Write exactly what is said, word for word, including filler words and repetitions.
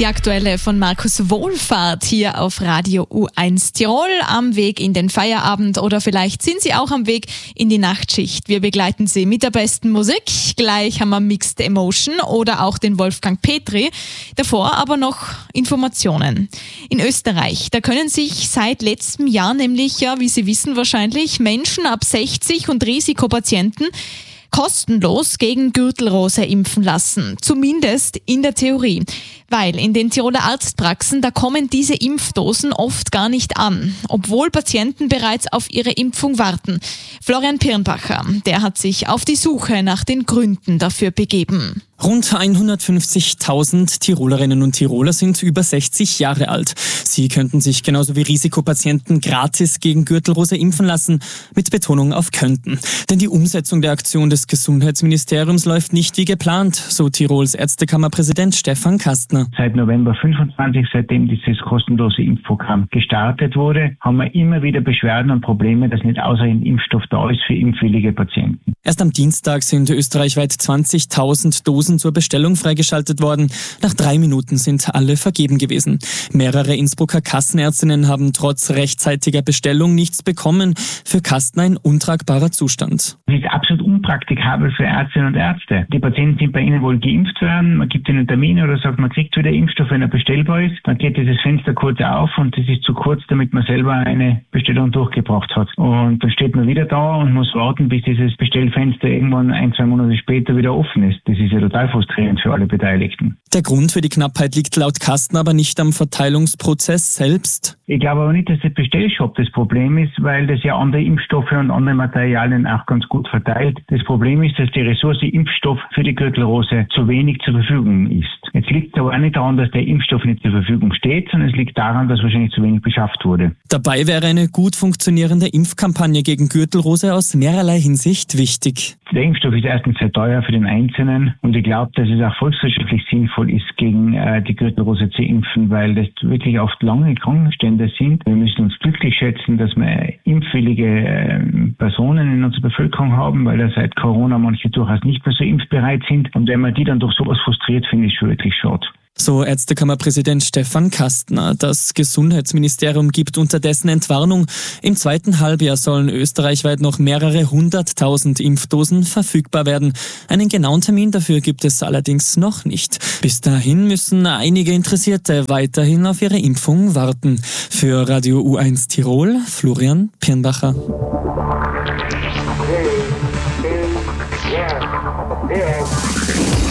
Die aktuelle von Markus Wohlfahrt hier auf Radio U eins Tirol, am Weg in den Feierabend oder vielleicht sind Sie auch am Weg in die Nachtschicht. Wir begleiten Sie mit der besten Musik. Gleich haben wir Mixed Emotion oder auch den Wolfgang Petri. Davor aber noch Informationen. In Österreich, da können sich seit letztem Jahr nämlich, ja, wie Sie wissen wahrscheinlich, Menschen ab sechzig und Risikopatienten kostenlos gegen Gürtelrose impfen lassen. Zumindest in der Theorie. Weil in den Tiroler Arztpraxen, da kommen diese Impfdosen oft gar nicht an, obwohl Patienten bereits auf ihre Impfung warten. Florian Pirnbacher, der hat sich auf die Suche nach den Gründen dafür begeben. Rund hundertfünfzigtausend Tirolerinnen und Tiroler sind über sechzig Jahre alt. Sie könnten sich genauso wie Risikopatienten gratis gegen Gürtelrose impfen lassen, mit Betonung auf könnten. Denn die Umsetzung der Aktion des Gesundheitsministeriums läuft nicht wie geplant, so Tirols Ärztekammerpräsident Stefan Kastner. Seit November fünfundzwanzig, seitdem dieses kostenlose Impfprogramm gestartet wurde, haben wir immer wieder Beschwerden und Probleme, dass nicht ausreichend Impfstoff da ist für impfwillige Patienten. Erst am Dienstag sind österreichweit zwanzigtausend Dosen zur Bestellung freigeschaltet worden. Nach drei Minuten sind alle vergeben gewesen. Mehrere Innsbrucker Kassenärztinnen haben trotz rechtzeitiger Bestellung nichts bekommen. Für Kastner ein untragbarer Zustand. Es ist absolut unpraktikabel für Ärztinnen und Ärzte. Die Patienten sind bei ihnen wohl geimpft werden, man gibt ihnen Termine oder sagt, man kriegt wieder Impfstoff, wenn er bestellbar ist. Dann geht dieses Fenster kurz auf und das ist zu kurz, damit man selber eine Bestellung durchgebracht hat. Und dann steht man wieder da und muss warten, bis dieses Bestellfenster irgendwann ein, zwei Monate später wieder offen ist. Das ist ja total frustrierend für alle Beteiligten. Der Grund für die Knappheit liegt laut Kastner aber nicht am Verteilungsprozess selbst. Ich glaube aber nicht, dass der Bestellshop das Problem ist, weil das ja andere Impfstoffe und andere Materialien auch ganz gut verteilt. Das Problem ist, dass die Ressource Impfstoff für die Gürtelrose zu wenig zur Verfügung ist. Jetzt liegt es aber auch nicht daran, dass der Impfstoff nicht zur Verfügung steht, sondern es liegt daran, dass wahrscheinlich zu wenig beschafft wurde. Dabei wäre eine gut funktionierende Impfkampagne gegen Gürtelrose aus mehrerlei Hinsicht wichtig. Der Impfstoff ist erstens sehr teuer für den Einzelnen und ich glaube, dass es auch volkswirtschaftlich sinnvoll ist, gegen äh, die Gürtelrose zu impfen, weil das wirklich oft lange Krankenstände sind. Wir müssen uns glücklich schätzen, dass wir impfwillige äh, Personen in unserer Bevölkerung haben, weil ja seit Corona manche durchaus nicht mehr so impfbereit sind. Und wenn man die dann durch sowas frustriert, finde ich schon wirklich schade. So Ärztekammerpräsident Stefan Kastner. Das Gesundheitsministerium gibt unterdessen Entwarnung. Im zweiten Halbjahr sollen österreichweit noch mehrere hunderttausend Impfdosen verfügbar werden. Einen genauen Termin dafür gibt es allerdings noch nicht. Bis dahin müssen einige Interessierte weiterhin auf ihre Impfung warten. Für Radio U eins Tirol, Florian Pirnbacher.